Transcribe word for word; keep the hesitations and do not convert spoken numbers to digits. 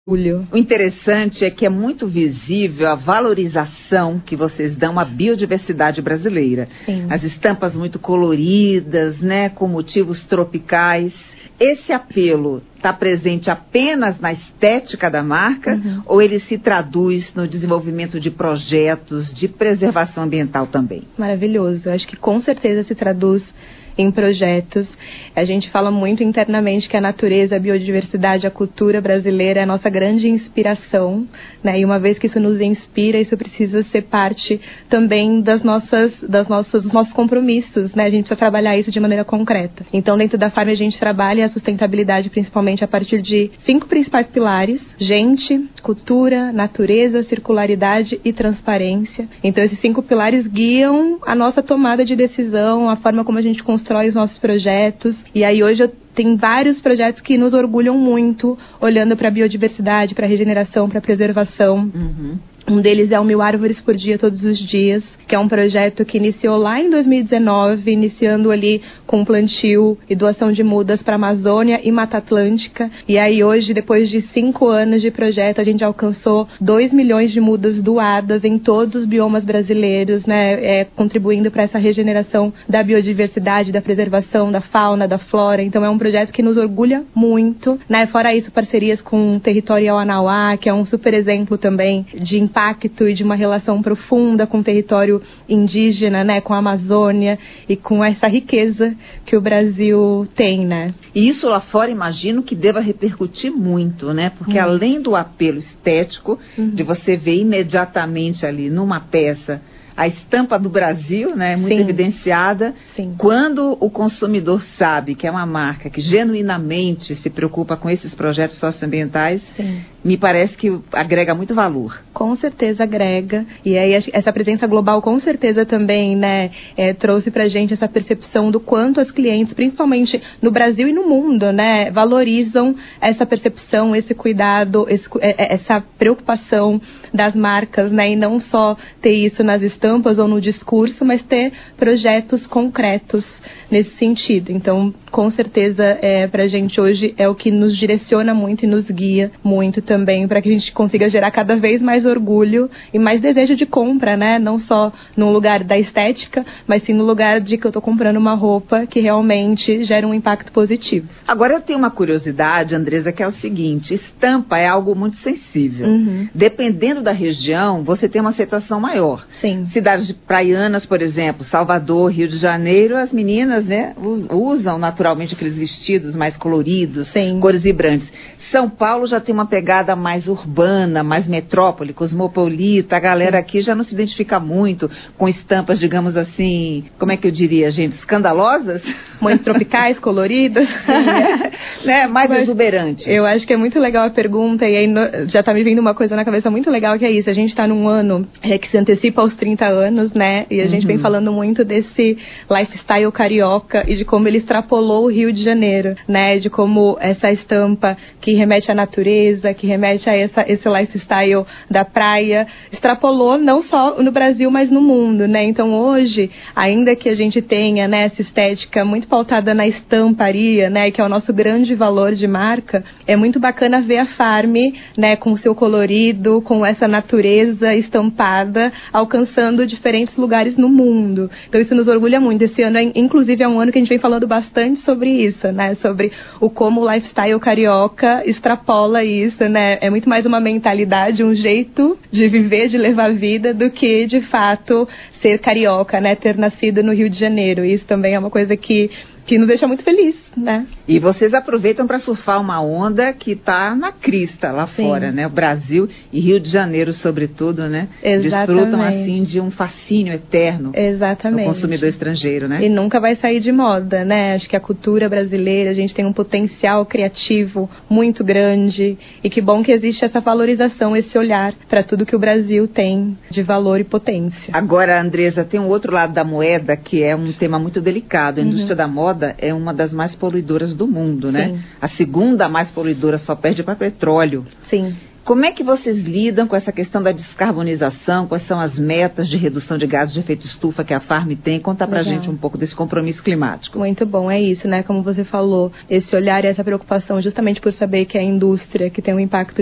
O interessante é que é muito visível a valorização que vocês dão à biodiversidade brasileira. Sim. As estampas muito coloridas, né, com motivos tropicais. Esse apelo está presente apenas na estética da marca, uhum, ou ele se traduz no desenvolvimento de projetos de preservação ambiental também? Maravilhoso. Acho que com certeza se traduz em projetos. A gente fala muito internamente que a natureza, a biodiversidade, a cultura brasileira é a nossa grande inspiração, né? E uma vez que isso nos inspira, isso precisa ser parte também das nossas, das nossas, dos nossos compromissos, né? A gente precisa trabalhar isso de maneira concreta. Então, dentro da Farm, a gente trabalha a sustentabilidade principalmente a partir de cinco principais pilares: gente, cultura, natureza, circularidade e transparência. Então, esses cinco pilares guiam a nossa tomada de decisão, a forma como a gente constrói os nossos projetos. E aí hoje eu tenho vários projetos que nos orgulham muito, olhando para a biodiversidade, para a regeneração, para a preservação. Uhum. Um deles é o Mil Árvores por Dia, Todos os Dias, que é um projeto que iniciou lá em dois mil e dezenove, iniciando ali com plantio e doação de mudas para a Amazônia e Mata Atlântica. E aí hoje, depois de cinco anos de projeto, a gente alcançou dois milhões de mudas doadas em todos os biomas brasileiros, né, é, contribuindo para essa regeneração da biodiversidade, da preservação da fauna, da flora. Então é um projeto que nos orgulha muito, né? Fora isso, parcerias com o Territorial Anauá, que é um super exemplo também de impacto e de uma relação profunda com o território indígena, né, com a Amazônia e com essa riqueza que o Brasil tem, né? E isso lá fora, imagino que deva repercutir muito, né? Porque uhum, além do apelo estético, uhum, de você ver imediatamente ali numa peça a estampa do Brasil, né, muito Sim. evidenciada. Sim. Quando o consumidor sabe que é uma marca que genuinamente se preocupa com esses projetos socioambientais, Sim. me parece que agrega muito valor. Com certeza agrega. E aí essa presença global com certeza também, né, é, trouxe pra gente essa percepção do quanto as clientes, principalmente no Brasil e no mundo, né, valorizam essa percepção, esse cuidado, esse, essa preocupação das marcas, né, e não só ter isso nas estampas ou no discurso, mas ter projetos concretos nesse sentido. Então, com certeza, é, pra gente hoje é o que nos direciona muito e nos guia muito também, para que a gente consiga gerar cada vez mais orgulho e mais desejo de compra, né? Não só no lugar da estética, mas sim no lugar de que eu tô comprando uma roupa que realmente gera um impacto positivo. Agora eu tenho uma curiosidade, Andresa, que é o seguinte: estampa é algo muito sensível. Uhum. Dependendo da região, você tem uma aceitação maior. Sim. Cidades praianas, por exemplo, Salvador, Rio de Janeiro, as meninas, né, usam naturalmente aqueles vestidos mais coloridos, Sim. cores vibrantes. São Paulo já tem uma pegada mais urbana, mais metrópole, cosmopolita. A galera aqui já não se identifica muito com estampas, digamos assim, como é que eu diria, gente, escandalosas? Muito tropicais, coloridas. Sim, né? Mais Mas exuberantes. Eu acho que é muito legal a pergunta, e aí no, já tá me vindo uma coisa na cabeça muito legal, que é isso. A gente tá num ano é, que se antecipa aos trinta anos, né? E a gente uhum. vem falando muito desse lifestyle carioca e de como ele extrapolou o Rio de Janeiro, né? De como essa estampa que remete à natureza, que remete a essa, esse lifestyle da praia, extrapolou não só no Brasil, mas no mundo, né? Então hoje, ainda que a gente tenha, né, essa estética muito pautada na estamparia, né, que é o nosso grande valor de marca, é muito bacana ver a Farm, né, com o seu colorido, com essa natureza estampada, alcançando diferentes lugares no mundo. Então isso nos orgulha muito. Esse ano, inclusive, é um ano que a gente vem falando bastante sobre isso, né? Sobre o como o lifestyle carioca extrapola isso, né? É muito mais uma mentalidade, um jeito de viver, de levar a vida, do que, de fato, ser carioca, né? Ter nascido no Rio de Janeiro. Isso também é uma coisa que, que nos deixa muito feliz, né? E vocês aproveitam para surfar uma onda que está na crista lá Sim. fora, né? O Brasil e Rio de Janeiro, sobretudo, né? Exatamente. Desfrutam, assim, de um fascínio eterno. Exatamente. Do consumidor estrangeiro, né? E nunca vai sair de moda, né? Acho que a cultura brasileira, a gente tem um potencial criativo muito grande, e que bom que existe essa valorização, esse olhar para tudo que o Brasil tem de valor e potência. Agora, Andresa, tem um outro lado da moeda que é um tema muito delicado. A indústria uhum. da moda é uma das mais poluidoras do mundo, né? Sim. A segunda mais poluidora, só perde para petróleo. Sim. Como é que vocês lidam com essa questão da descarbonização? Quais são as metas de redução de gases de efeito estufa que a Farm tem? Conta pra Legal. gente um pouco desse compromisso climático. Muito bom, é isso, né? Como você falou, esse olhar e essa preocupação justamente por saber que é a indústria que tem um impacto